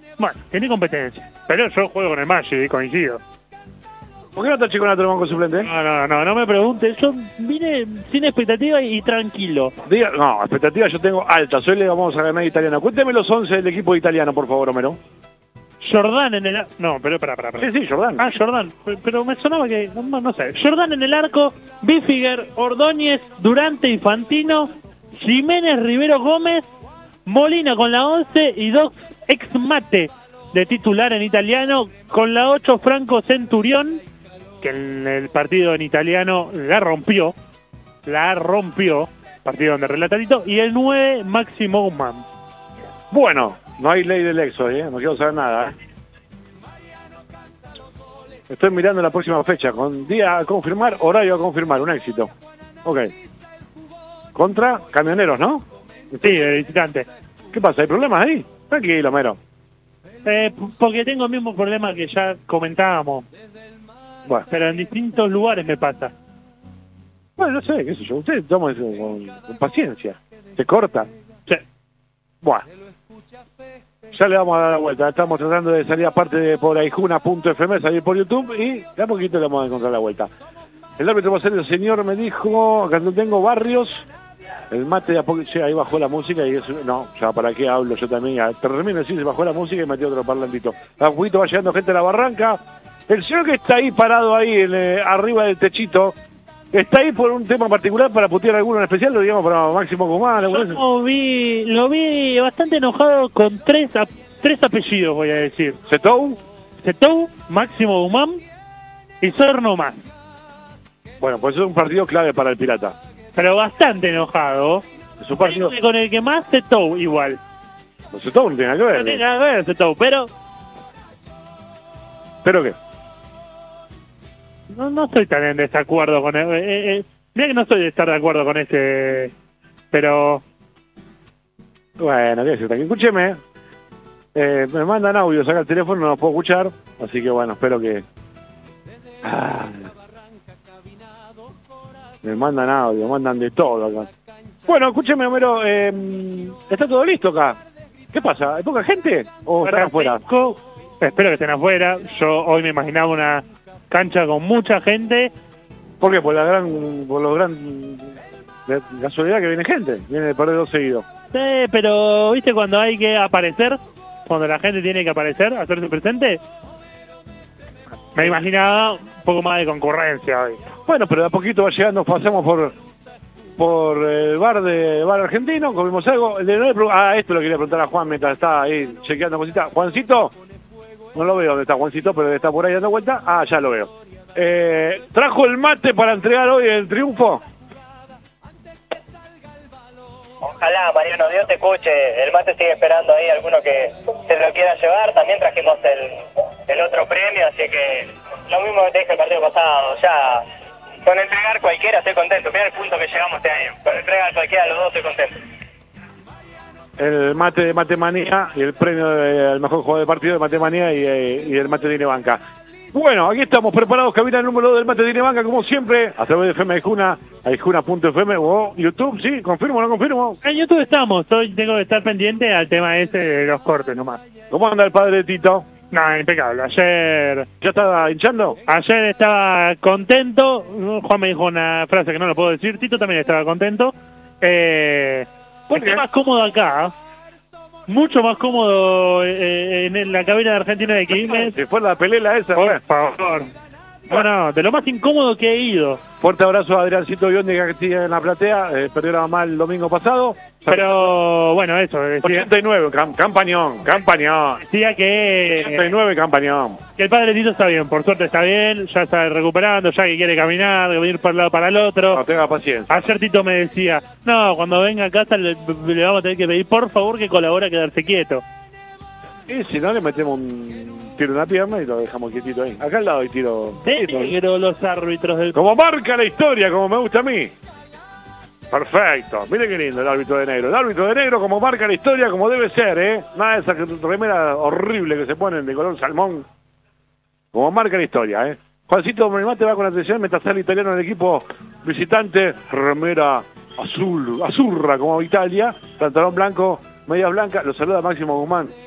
Bueno, tiene competencia. Pero yo juego con el Maggi, coincido. ¿Por qué no está Chiconato en el banco suplente? No me preguntes. Yo vine sin expectativa y tranquilo. No, expectativa yo tengo altas. Hoy le vamos a ganar italiano. Cuénteme los 11 del equipo italiano, por favor, Homero. Jordan en el... No, pero para. Sí, Jordan. Jordan. Pero me sonaba que... No sé. Jordan en el arco, Bifiger, Ordóñez, Durante y Fantino, Jiménez, Rivero Gómez, Molina con la 11 y dos ex Mate de titular en italiano, con la 8 Franco Centurión, que en el partido en italiano la rompió, partido donde relata Tito, y el 9 Máximo Guzmán. Bueno, no hay ley del exo, no quiero saber nada. Estoy mirando la próxima fecha, con día a confirmar, horario a confirmar, un éxito. Ok. Contra Camioneros, ¿no? Sí, de visitante. ¿Qué pasa? ¿Hay problemas ahí? Tranquilo, Mero. Porque tengo el mismo problema que ya comentábamos. Bueno. Pero en distintos lugares me pasa. Bueno, no sé, qué sé yo. Usted toma eso con paciencia. Se corta. Sí. Bueno. Ya le vamos a dar la vuelta. Estamos tratando de salir aparte de por aijuna.fm, salir por YouTube y de a poquito le vamos a encontrar la vuelta. El árbitro va a ser el señor, me dijo, acá no tengo Barrios. El mate de a poco, sí, ahí bajó la música y eso, no, ya para qué hablo yo también. Termino de decir, se bajó la música y metió otro parlantito. A poquito va llegando gente a la barranca. El señor que está ahí parado ahí arriba del techito, ¿está ahí por un tema particular para putear alguno en especial? Lo digamos para Máximo Guzmán. Yo lo vi bastante enojado con tres apellidos, voy a decir. ¿Setou, Máximo Guzmán y Sorno más. Bueno, pues es un partido clave para el Pirata. Pero bastante enojado. Es un partido con el que más Setou igual. Pues Setou no tiene nada que ver. No tiene nada que ver Setou, pero... ¿Pero qué? No estoy tan en desacuerdo con él. Mira que no estoy de estar de acuerdo con ese... Pero... Bueno, qué decirte. Escúcheme. Me mandan audio, saca el teléfono, no lo puedo escuchar. Así que bueno, espero que... Me mandan audio, mandan de todo acá. Bueno, escúcheme, Homero. ¿Está todo listo acá? ¿Qué pasa? ¿Hay poca gente? ¿O están afuera? Espero que estén afuera. Yo hoy me imaginaba una cancha con mucha gente. ¿Por qué? Por la gran casualidad que viene gente. Viene de perder 2 seguidos. Sí, pero ¿viste cuando hay que aparecer? Cuando la gente tiene que aparecer, hacerse presente. Me imaginaba un poco más de concurrencia hoy. Bueno, pero de a poquito va llegando, pasamos por el bar argentino, comimos algo. Esto lo quería preguntar a Juan mientras estaba ahí chequeando cositas. Juancito, no lo veo dónde está Juancito, pero está por ahí dando vuelta. Ya lo veo. ¿Trajo el mate para entregar hoy el triunfo? Ojalá, Mariano, Dios te escuche. El mate sigue esperando ahí, alguno que se lo quiera llevar. También trajimos el otro premio, así que lo mismo que te dije el partido pasado. Ya, con entregar cualquiera estoy contento. Mira el punto que llegamos este año. Con entregar cualquiera, los dos estoy contento. El mate de Matemanía y el premio al mejor jugador de partido de Matemanía y el mate tiene banca. Bueno, aquí estamos preparados, cabina número 2 del mate tiene banca, como siempre, a través de FM Aijuna, aijuna.fm o YouTube, ¿sí? ¿Confirmo o no confirmo? En YouTube estamos, hoy tengo que estar pendiente al tema ese de los cortes nomás. ¿Cómo anda el padre de Tito? No, impecable. Ayer... ¿Ya estaba hinchando? Ayer estaba contento. Juan me dijo una frase que no lo puedo decir. Tito también estaba contento. Está más cómodo acá. Mucho más cómodo en la cabina de Argentina de Quilmes. Si fue la pelela esa. Por favor. Bueno, de lo más incómodo que he ido. Fuerte abrazo a Adriancito Biondi que sigue en la platea. Perdió la mamá el domingo pasado. Pero bueno, eso. Decía, 89, campañón. Decía que... 89, campañón. Que el padre Tito está bien, por suerte está bien. Ya está recuperando, ya que quiere caminar, ir para un lado para el otro. No, tenga paciencia. Ayer Tito me decía, no, cuando venga a casa le vamos a tener que pedir por favor que colabore a quedarse quieto. Y si no, le metemos un tiro en la pierna y lo dejamos quietito ahí. Acá al lado hay tiro. Pero los árbitros del... Como marca la historia, como me gusta a mí. Perfecto. Mire qué lindo el árbitro de negro. El árbitro de negro como marca la historia, como debe ser, ¿eh? Nada de esas remeras horribles que se ponen de color salmón. Como marca la historia, ¿eh? Juancito Mate va con atención mientras sale el italiano del equipo visitante. Remera azul, azurra como Italia. Pantalón blanco, medias blancas. Lo saluda Máximo Guzmán.